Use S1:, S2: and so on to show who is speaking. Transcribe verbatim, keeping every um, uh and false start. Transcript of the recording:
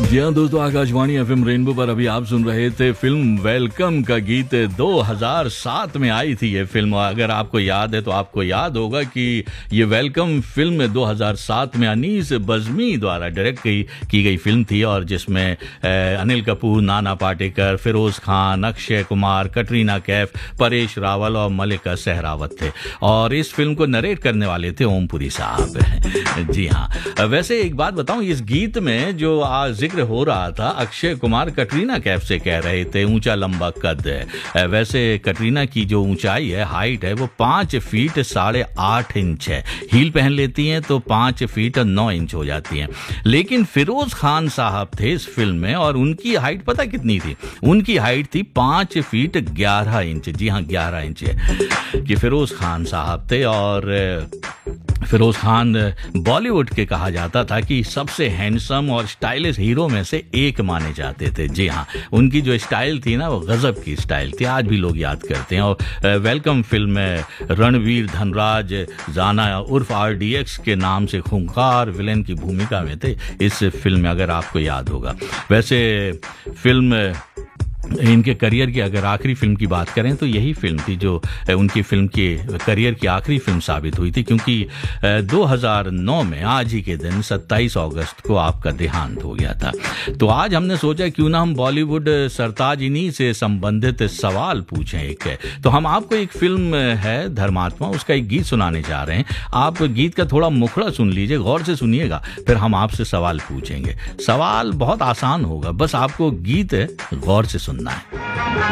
S1: जी हाँ दोस्तों, Akashvani FM rainbow पर अभी आप सुन रहे थे फिल्म वेलकम का गीत। दो हज़ार सात में आई थी ये फिल्म। अगर आपको याद है तो आपको याद होगा कि ये वेलकम फिल्म दो हज़ार सात में अनीस बज़मी द्वारा डायरेक्ट की, की गई फिल्म थी, और जिसमें अनिल कपूर, नाना पाटेकर, फिरोज खान, अक्षय कुमार, कटरीना कैफ, परेश रावल और मलिका सहरावत थे। और इस फिल्म को नरेट करने वाले थे ओमपुरी साहब। जी हाँ, वैसे एक बात बताऊं, इस गीत में जो आज जिक्र हो रहा था, अक्षय कुमार कटरीना कैफ से कह रहे थे ऊंचा लंबा कद है। वैसे कटरीना की जो ऊंचाई है, हाइट है, वो पांच फीट साढ़े आठ इंच है। हील पहन लेती हैं तो पांच फीट और नौ इंच हो जाती हैं। लेकिन फिरोज खान साहब थे इस फिल्म में, और उनकी हाइट पता कितनी थी? उनकी हाइट थी पांच फीट ग्यारह इंच। जी हाँ, ग्यारह इंच है कि फिरोज खान साहब थे। और फिरोज खान बॉलीवुड के कहा जाता था कि सबसे हैंडसम और स्टाइलिश हीरो में से एक माने जाते थे। जी हाँ, उनकी जो स्टाइल थी ना, वो गजब की स्टाइल थी, आज भी लोग याद करते हैं। और वेलकम फिल्म में रणवीर धनराज जाना उर्फ आरडीएक्स के नाम से खूंखार विलेन की भूमिका में थे इस फिल्म में, अगर आपको याद होगा। वैसे फिल्म इनके करियर की अगर आखिरी फिल्म की बात करें तो यही फिल्म थी जो उनकी फिल्म के करियर की आखिरी फिल्म साबित हुई थी, क्योंकि दो हज़ार नौ में आज ही के दिन सत्ताईस अगस्त को आपका देहांत हो गया था। तो आज हमने सोचा क्यों ना हम बॉलीवुड सरताज इन्हीं से संबंधित सवाल पूछें। एक है तो हम आपको एक फिल्म है धर्मात्मा, उसका एक गीत सुनाने जा रहे हैं। आप गीत का थोड़ा मुखड़ा सुन लीजिए, गौर से सुनिएगा, फिर हम आपसे सवाल पूछेंगे। सवाल बहुत आसान होगा, बस आपको गीत गौर से सुनना है।